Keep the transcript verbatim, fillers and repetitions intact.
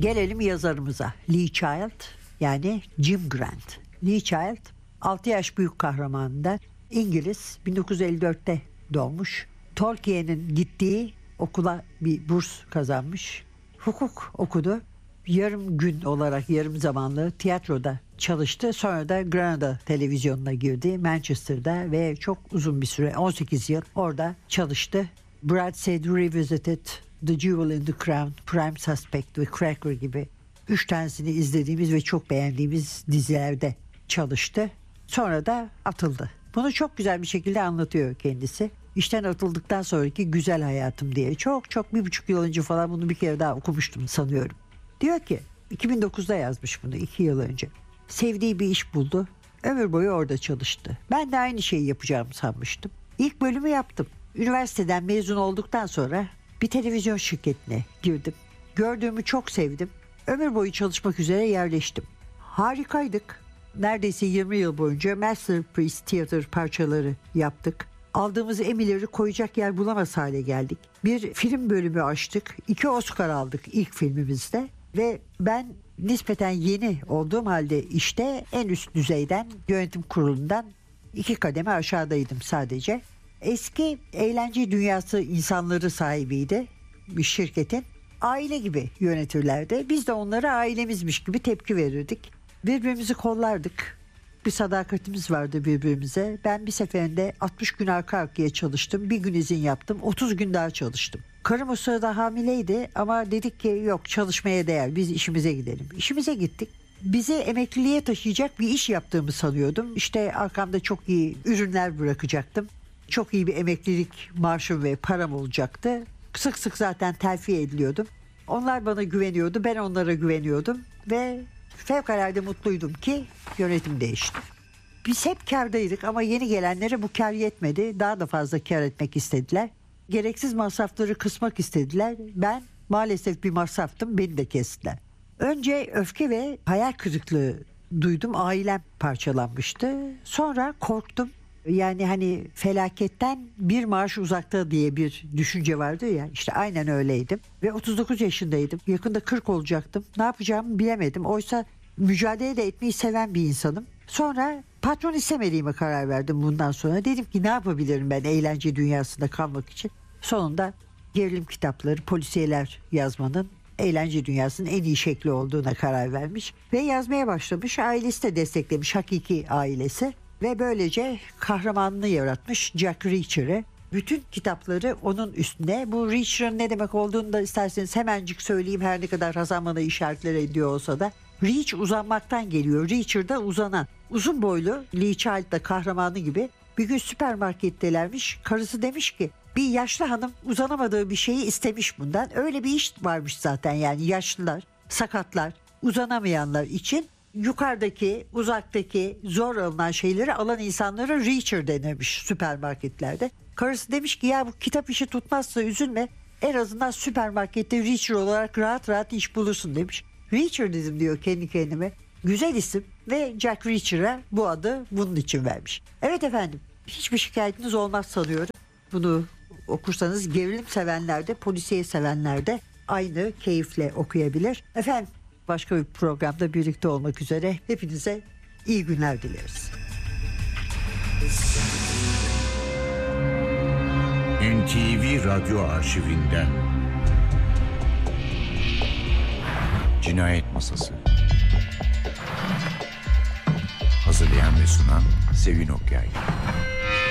Gelelim yazarımıza. Lee Child, yani Jim Grant. Lee Child altı yaş büyük kahramanından, İngiliz, bin dokuz yüz elli dörtte doğmuş. Tolkien'in gittiği okula bir burs kazanmış. Hukuk okudu. Yarım gün olarak, yarım zamanlı tiyatroda çalıştı. Sonra da Granada televizyonuna girdi Manchester'da ve çok uzun bir süre, on sekiz yıl orada çalıştı. Broadside Revisited, The Jewel in the Crown, Prime Suspect ve Cracker gibi üç tanesini izlediğimiz ve çok beğendiğimiz dizilerde çalıştı. Sonra da atıldı. Bunu çok güzel bir şekilde anlatıyor kendisi. İşten atıldıktan sonraki güzel hayatım diye. Çok çok bir buçuk yıl önce falan bunu bir kere daha okumuştum sanıyorum. Diyor ki iki bin dokuzda yazmış bunu, iki yıl önce. Sevdiği bir iş buldu. Ömür boyu orada çalıştı. Ben de aynı şeyi yapacağımı sanmıştım. İlk bölümü yaptım. Üniversiteden mezun olduktan sonra bir televizyon şirketine girdim. Gördüğümü çok sevdim. Ömür boyu çalışmak üzere yerleştim. Harikaydık. Neredeyse yirmi yıl boyunca Masterpiece Theater parçaları yaptık. Aldığımız Emmy'leri koyacak yer bulamaz hale geldik. Bir film bölümü açtık. İki Oscar aldık ilk filmimizde. Ve ben nispeten yeni olduğum halde işte en üst düzeyden, yönetim kurulundan iki kademe aşağıdaydım sadece. Eski eğlence dünyası insanları sahibiydi bir şirketin. Aile gibi yönetirlerdi. Biz de onlara ailemizmiş gibi tepki verirdik. Birbirimizi kollardık. Bir sadakatimiz vardı birbirimize. Ben bir seferinde altmış gün arka arkaya çalıştım. Bir gün izin yaptım. otuz gün daha çalıştım. Karım o sırada hamileydi ama dedik ki yok, çalışmaya değer. Biz işimize gidelim. İşimize gittik. Bizi emekliliğe taşıyacak bir iş yaptığımı sanıyordum. İşte arkamda çok iyi ürünler bırakacaktım. Çok iyi bir emeklilik maaşım ve param olacaktı. Sık sık zaten terfi ediliyordum. Onlar bana güveniyordu, ben onlara güveniyordum ve fevkalade mutluydum ki yönetim değişti. Biz hep kârdaydık ama yeni gelenlere bu kâr yetmedi. Daha da fazla kâr etmek istediler. Gereksiz masrafları kısmak istediler. Ben maalesef bir masraftım, beni de kestiler. Önce öfke ve hayal kırıklığı duydum. Ailem parçalanmıştı. Sonra korktum. Yani hani felaketten bir marş uzakta diye bir düşünce vardı ya, işte aynen öyleydim. Ve otuz dokuz yaşındaydım. Yakında kırk olacaktım. Ne yapacağımı bilemedim. Oysa mücadele de etmeyi seven bir insanım. Sonra patron istemediğime karar verdim bundan sonra. Dedim ki ne yapabilirim ben eğlence dünyasında kalmak için. Sonunda gerilim kitapları, polisiyeler yazmanın eğlence dünyasının en iyi şekli olduğuna karar vermiş. Ve yazmaya başlamış. Ailesi de desteklemiş, hakiki ailesi. Ve böylece kahramanını yaratmış Jack Reacher'ı. Bütün kitapları onun üstüne. Bu Reacher'ın ne demek olduğunu da isterseniz hemencik söyleyeyim, her ne kadar Hasan bana işaretler ediyor olsa da. Reach uzanmaktan geliyor. Reacher da uzanan. Uzun boylu Lee Child da kahramanı gibi bir gün süpermarkettelermiş. Karısı demiş ki bir yaşlı hanım uzanamadığı bir şeyi istemiş bundan. Öyle bir iş varmış zaten, yani yaşlılar, sakatlar, uzanamayanlar için yukarıdaki, uzaktaki zor alınan şeyleri alan insanlara Reacher denirmiş süpermarketlerde. Karısı demiş ki ya bu kitap işi tutmazsa üzülme, en azından süpermarkette Reacher olarak rahat rahat iş bulursun demiş. Reacher dedim diyor kendi kendime. Güzel isim ve Jack Reacher'a bu adı bunun için vermiş. Evet efendim, hiçbir şikayetiniz olmaz sanıyorum. Bunu okursanız gerilim sevenler de, polisiye sevenler de aynı keyifle okuyabilir. Efendim, başka bir programda birlikte olmak üzere hepinize iyi günler dileriz. N T V Radyo Arşivinden Cinayet Masası. Hazırlayan ve sunan Sevin Okyay.